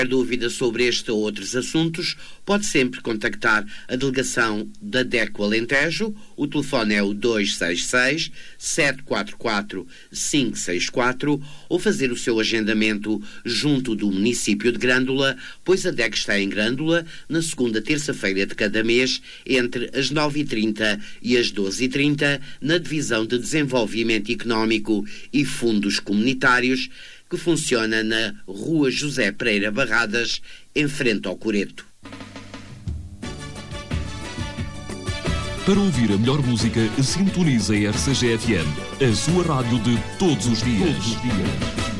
dúvida sobre este ou outros assuntos, pode sempre contactar a delegação da DECO Alentejo. O telefone é o 266-744-564 ou fazer o seu agendamento junto do município de Grândola, pois a DECO está em Grândola na segunda terça-feira de cada mês, entre as 9h30 e as 12h30, na Divisão de Desenvolvimento Económico e Fundos Comunitários, que funciona na Rua José Pereira Barradas, em frente ao Coreto. Para ouvir a melhor música, sintonize a RCG FM, a sua rádio de todos os dias.